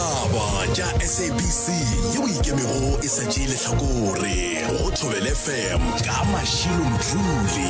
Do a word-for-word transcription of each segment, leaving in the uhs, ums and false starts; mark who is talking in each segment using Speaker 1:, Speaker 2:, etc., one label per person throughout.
Speaker 1: ditaba tša S A B C yeo ikemego e sa tšeile hlakore go Thobela F M ka Mashilo Mdluli.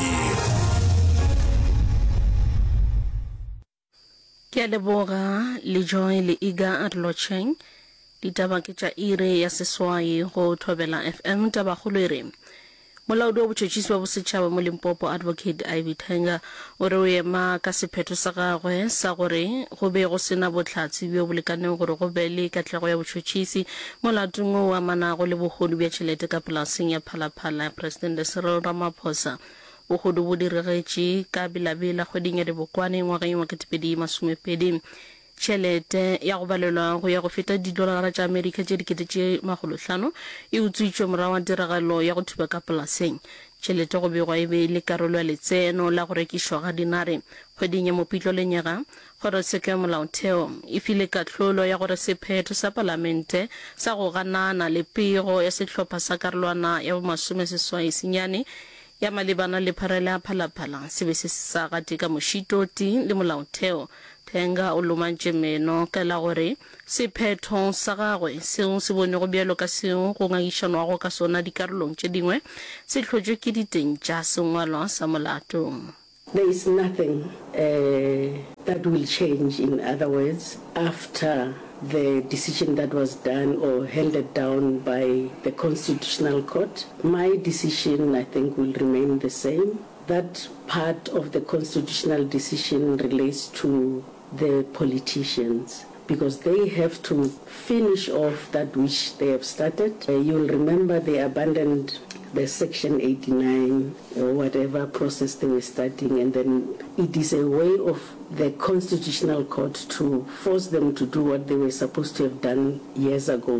Speaker 2: Ke a leboga le Joy le Iga Adlocheng. Ditaba ke tša ire ya seswai go Thobela F M taba kgolo e re molaodi wa botšhotšhisi wa bosetšhaba mo Limpopo Advocate Ivy Tenga o re o ema ka sephetho sa gagwe sa gore go be go sena botlhatsi bjo bo lekaneng gore go be le katlego ya botšhotšhisi molatong o amanago le bogodu bja tšhelete ka polaseng ya Phalaphala ya President Cyril Ramaphosa. Bogodu bo diregetše ka bilabila kgweding ya Dibokwane ngwageng wa ketepedi masomepedi. Tšhelete ya go balelwa go ya go feta didolara tša Amerika tše dikete tše magolo hlano e utswitšwe morago wa tiragalo ya go thuba ka polaseng. Tšhelete go begwa e be le karolo ya letseno la go rekišwa ga dinare kgweding ya Mopitlo lenyega kgorotsheko ya molaotheo e file kahlolo ya gore sephetho sa palamente sa go ganana le pego ya sehlopha sa karolwana ya bomasome seswai senyane ya malebana le pharela ya Phalaphala se be se sa gate ka mošitoti le molaotheo. Tenga o lomantše meno ka la gore sephetho sa gagwe seo se bone go bjalo ka seo go ngangišanwago ka sona dikarolong tše dingwe se hlotšwe ke diteng tša sengwalwa sa molato.
Speaker 3: There is nothing uh, that will change, in other words, after the decision that was done or handed down by the Constitutional Court. My decision, I think, will remain the same. That part of the constitutional decision relates to the politicians, because they have to finish off that which they have started. Uh, you'll remember they abandoned the Section eighty-nine or whatever process they were starting, and then it is a way of the Constitutional Court to force them to do what they were supposed to have done years ago.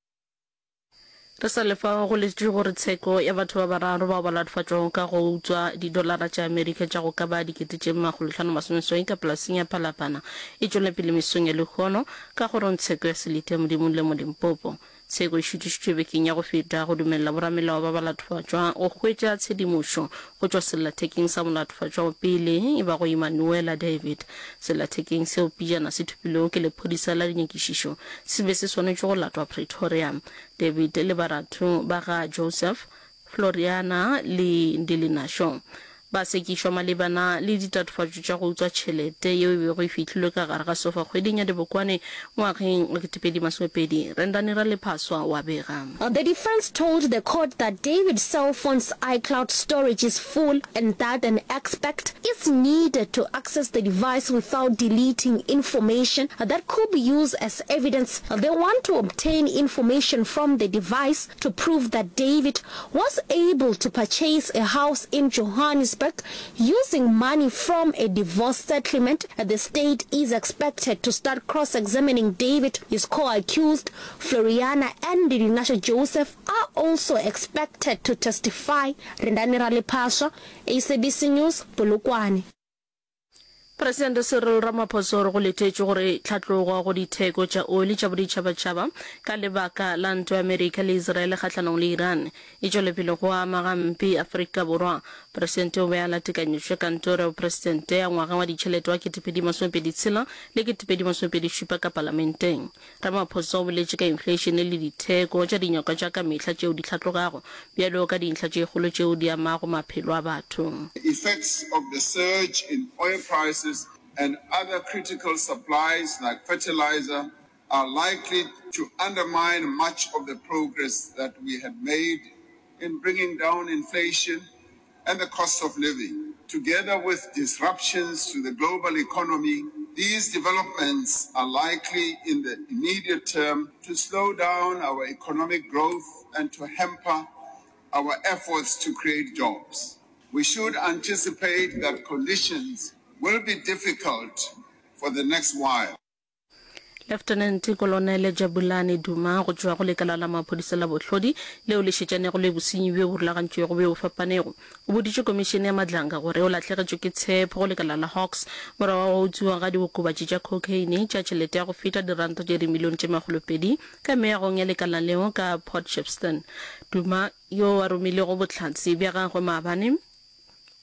Speaker 2: Re sa lefa go letše gore tsheko ya batho ba bararo ba ba latfatšwago ka go utswa didolara tša Amerika tša go ka ba dikete tše magolo hlano masomeswai ka polaseng ya Phalaphala e tšwela pele mesong ya lekgono ka gore tsheko ya selete modimo le mo Limpopo. Tsheko e šutišitšwe bekeng ya go feta go dumelela boramelao ba ba latfatšwa go hwetša tshedimošo go tšwa sellathekeng sa molatfatšwa pele e ba go Emmanuela David. Sellathekeng seo pijana se thupilego ke lephodisa la dinyakišišo se be se swanetše go latwa Pretoria. David le baratho ba ga Joseph Floriana le Ndilinasho ba sekišwa malebana le ditatofatšo tša go utswa tšhelete yeo e bego e fihlilwe ka gare ga sofa kgweding ya Dibokwane ngwageng wa ketepedi masomepedi. Rendane ra lephaswa wa bega.
Speaker 4: The defense told the court that David's cell phone's iCloud storage is full and that an expert is needed to access the device without deleting information that could be used as evidence. They want to obtain information from the device to prove that David was able to purchase a house in Johannesburg using money from a divorce settlement. The state is expected to start cross-examining David. His co-accused, Floriana and Dinasha Joseph, are also expected to testify. Rendani Ralepasha, A C B C News, Polokwane.
Speaker 2: President Cyril Ramaphosa go letetše gore tlhatlogo go ditheko tša oli tša boditšhabatšhaba ka lebaka la ntwa Amerika le Israel kgahlanong le Iran e tšwele pele go ama gampe Afrika Borwa. Presidente o be a latekanyetšwe kantoro ya presidente ya ngwaga wa ditšhelete wa ketepedi masomepedi tshela le ketepedi masomepedi šupa ka parlamenteng. Ramaphosa o boletše ka inflation le ditheko tša dinyakwa tša ka mehla tšeo di tlhatlogago bjalo ka dintlha tše kgolo tšeo di amago maphelo a batho.
Speaker 5: Effects of the surge in oil prices and other critical supplies like fertilizer are likely to undermine much of the progress that we had made in bringing down inflation and the cost of living. Together with disruptions to the global economy, these developments are likely in the immediate term to slow down our economic growth and to hamper our efforts to create jobs. We should anticipate that conditions will be difficult for the next while.
Speaker 2: Lieutenant Colonel Jabulani Duma go tšwa go lekala la maphodisa la bohlodi leo le šetšanego le bosenyi bjo bo rulagantšwego bjo bo fapanego. O boditše komišene ya Madlanga gore o latlhegetšwe ke tshepo go lekala la Hawks morago wa go utswiwa ga diokobatši tša cocaine tša tšhelete ya go feta diranta tše dimilione tše magolopedi ka meagong ya lekala leo ka Port Shepstone. Duma yo a romilego bohlatse bja gagwe maabane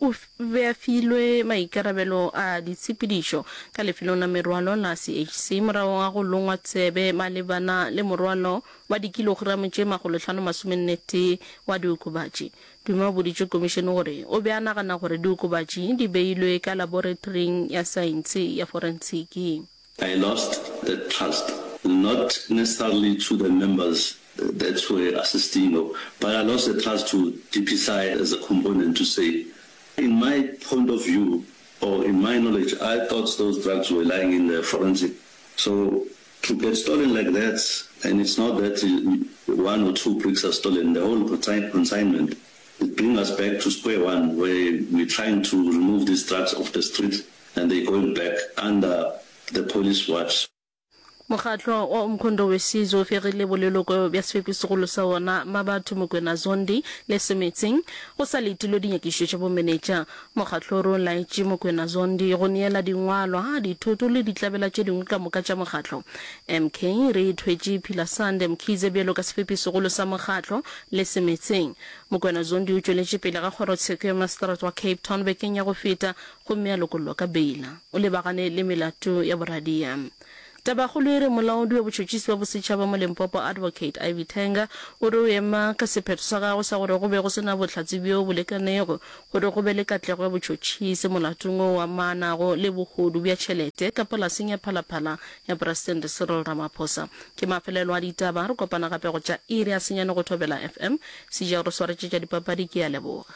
Speaker 2: o beafilwe maikarabelo a ditshepedišo ka lefelong la merwalo la C H C morago ga go longwa tsebe malebana le morwalo wa dikilogramo tše magolo hlano masomennete wa diokobatši. Duma boditše komišene gore o be a nagana gore diokobatši di beilwe ka laboratoring ya saense ya forensiki.
Speaker 6: I lost the trust, not necessarily to the members that were assisting, but I lost the trust to D P S I as a component to say, in my point of view, or in my knowledge, I thought those drugs were lying in the forensic. So to get stolen like that, and it's not that one or two bricks are stolen, the whole consignment, it brings us back to square one, where we're trying to remove these drugs off the street, and they're going back under the police watch.
Speaker 2: Mokgatlo wa umkhondo wesizwe o fegile boleloko bja sefepisegolo sa ona Mabatho Mokoena Zondi le Semetseng go sa letilo dinyakišo tša bomenetša. Mokgatlo o laetše Mokoena Zondi go neela dingwalwa dithoto le ditlabela tše dingwe ka moka tša mokgatlo. M K re thwetše Philasande Mkhize bjalo ka sefepisegolo sa mokgatlo le Semetseng. Mokoena Zondi o tšweletše pele ga kgorotsheko ya Magistrate wa Cape Town bekeng ya go feta gomme a lokololwa ka beila. O lebagane le melato ya boradia. Tabagolo e re molaodi wa botšhotšhisi ba bosetšhaba mo Limpopo Advocate Ivy Tenga o re o ema ka sephetho sa gagwe sa gore go be go sena botlhatsi bjo bo lekanego gore go be le katlego ya botšhotšhisi molatong o wa maanago le bogodu bja tšhelete ka polaseng ya phalaphala ya President Cyril Ramaphosa. Ke mafelelo a ditaba re kopana gape go tša iri a senyane go thobela F M se ja re swaretše tša dipapadi ke ya leboga.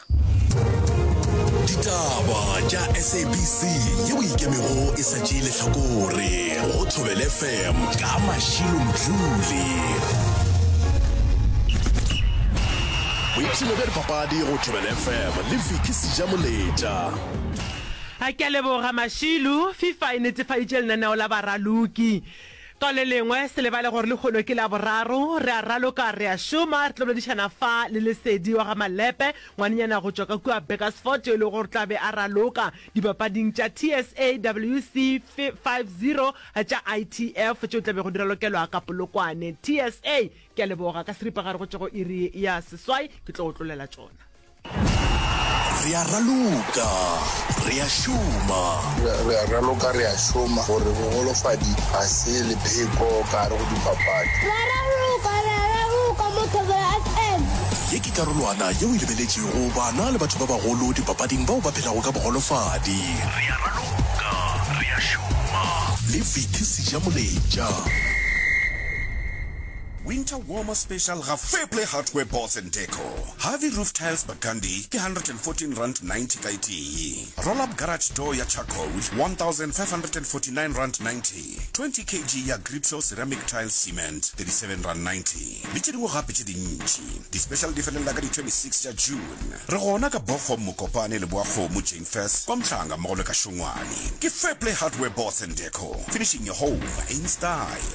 Speaker 1: Ditaba tša S A B C yeo ikemego e sa tšeile hlakore go Thobela F M ka Mashilo Mdluli. Boipshino bja dipapadi go Thobela F M le Vicky Sijamoleta.
Speaker 7: A ke leboga Mashilo. FIFA e netefaitše lenaneo la baraloki ka le lengwe se le bale gore le kgono ke la boraro re a raloka re a šoma re tlobodišana fa le lesedi wa ga Malepe ngwanenyana go tšwa ka kua Bakersford yo le gore tla be a raloka dipapading tša T S A W C fifty tša I T F tšeo tla be go diralokelwa ka Polokwane. T S A ke a leboga ka seripagare go tšwa go iri ya seswai ke tlo go tlolela tšona.
Speaker 1: Re a raloka re a šoma
Speaker 8: re a raloka re a šoma gore bogolofadi ga se le pheko ka re go dipapadi.
Speaker 9: Re a raloka re a raloka mo Thobela F M.
Speaker 1: ye ke karolwana yeo e lebeletšego bana le batho ba bagolo dipapading bao ba phelago ka bogolofadi. Re a raloka re a šoma le Vicky Sijamoleta.
Speaker 10: Winter Warmer Special ga Fairplay Hardware Boards and Decor. Harvey Roof Tiles Bagandi ke one hundred fourteen rand ninety ka itee. Roll Up Garage Door ya charcoal one thousand five hundred forty-nine rand ninety. twenty kilograms ya Gripsol Ceramic Tile Cement thirty-seven rand ninety. Le tše dingwe gape tše dintši. Di special di felela ka di twenty-six ya June. Re gona ka Bokgom Mokopane le Boakgomo Jane First kwa Mhlanga mmogo le ka Shongwane. Ke Fairplay Hardware Boards and Decor. Finishing your home in style.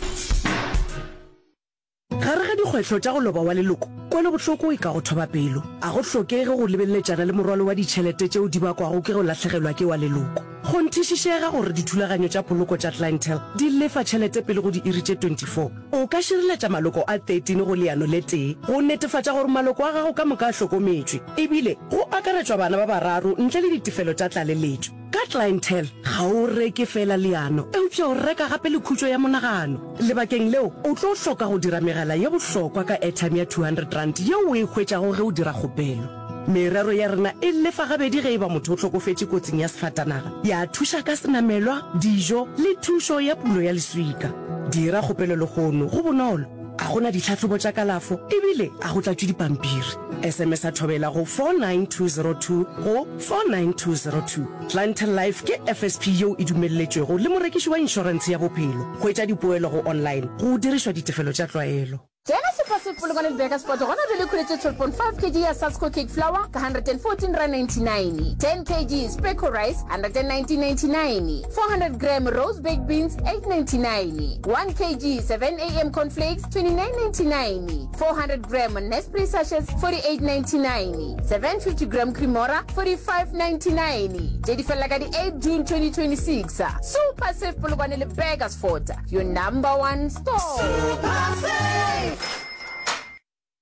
Speaker 11: Gare ga dikgwetlho tša go loba wa leloko kwele bohloko e ka go thoba pelo a go hlokege go lebelletšana le morwalo wa ditšhelete tšeo di bakwago ke go latlhegelwa ke wa leloko go nthišišega gore dithulaganyo tša poloko tša clientele di lefa tšhelete pele go di iri tše twenty-four o ka šireletša maloko a thirteen go leano le tee go netefatša gore maloko a gago ka moka a hlokometšwe ebile go akaretšwa bana ba bararo ntle le ditefelo tša tlaleletšo ka clientele ga o reke fela leano eupša o reka gape le khutšo ya monagano lebakeng leo o tlo hloka go dira megala ye bohlokwa ka airtime ya two hundred rand yeo o e hwetšago ge o dira kgopelo merero ya rena e lefa gabedi ge e ba motho o hlokofetše kotsing ya sefatanaga ya thuša ka senamelwa dijo le thušo ya pulo ya leswika dira kgopelo le kgono go bonolo a gona ditlhatlhobo tša kalafo ebile a go tlatšwe dipampiri S M S a thobela go four nine two zero two go four nine two zero two. Clientele Life ke F S P yeo e dumelletšwego le morekiši wa insurance ya bophelo go etša dipoelo go online go dirišwa ditefelo tša tlwaelo.
Speaker 12: Tena Super Polokwane le Bakersford gona jwale khuletse twelve point five kilograms ya Sasko cake flour ka one hundred fourteen rand ninety-nine. ten kilograms Speco rice one hundred nineteen ninety-nine. four hundred grams rose baked beans eight ninety-nine. one kilogram seven A M cornflakes twenty-nine ninety-nine. four hundred grams Nestle sachets forty-eight ninety-nine. seven hundred fifty grams Cremora forty-five ninety-nine. Jadi fela ka di eight June twenty twenty-six. Super Safe Polokwane le Bakersford, your number one store. Super Safe.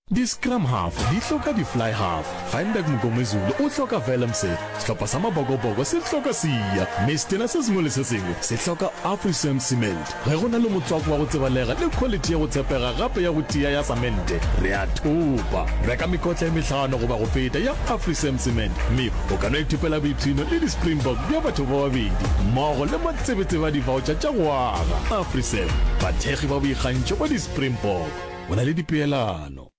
Speaker 13: Di-scrum half di hloka di-fly half Feinberg Mgomezulu o hloka Velemse sehlopha sa mabokobogo se hloka Siya mme setena se sengwe le se sengwe se hloka Afrisam Cement ge go na le motswako wa go tsebalega le quality ya go tshepega gape ya go tia ya samente re a thupa reka mekotla e metlhano goba go feta ya Afrisam Cement mme o ka no ithupela boipshino le di-Springbok bja batho ba babedi mmogo le matsebetse ba di-voucher tša go aga Afrisam bathegi ba boikgantšho ba di-Springbok o na le dipeelano